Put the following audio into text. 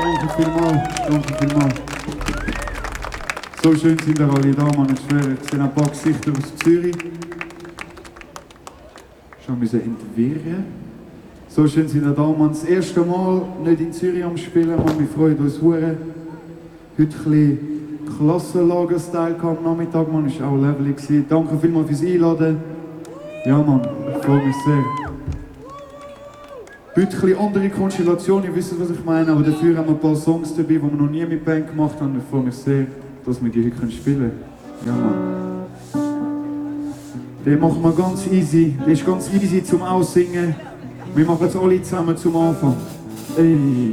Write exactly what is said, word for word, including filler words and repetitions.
Danke vielmals, danke vielmals. So schön sind ihr alle da, man. Ich schwöre, ich sehe ein paar Gesichter aus Zürich. Schon müssen entwirren. So schön sind ihr da, man. Das erste Mal nicht in Zürich am Spielen, man. Wir freuen uns hure. Heute ein bisschen Klassenlager-Style am Nachmittag, man. Ist auch level gewesen. Danke vielmals fürs Einladen. Ja, man, ich freue mich sehr. Heute ein bisschen andere Konstellation, ihr wisst, was ich meine, aber dafür haben wir ein paar Songs dabei, die wir noch nie mit Band gemacht haben. Ich freue mich sehr, dass wir die heute spielen können. Ja, Mann. Den machen wir ganz easy. Der ist ganz easy zum Aussingen. Wir machen es alle zusammen zum Anfang. Ey.